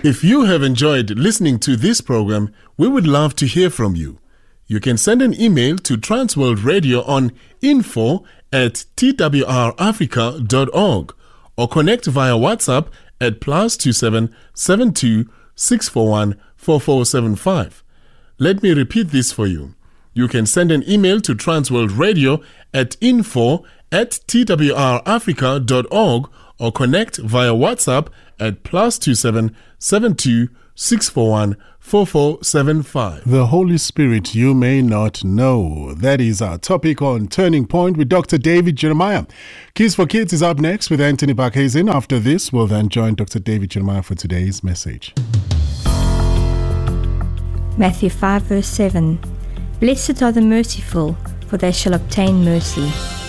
If you have enjoyed listening to this program, we would love to hear from you. You can send an email to Transworld Radio on info@twrafrica.org or connect via WhatsApp at +27 72 641 4475. Let me repeat this for you. You can send an email to Transworld Radio at info@twrafrica.org or connect via WhatsApp at +27 72 641 4475. The Holy Spirit you may not know. That is our topic on Turning Point with Dr. David Jeremiah. Keys for Kids is up next with Anthony Barkhazen. After this, we'll then join Dr. David Jeremiah for today's message. Matthew 5 verse 7. Blessed are the merciful, for they shall obtain mercy.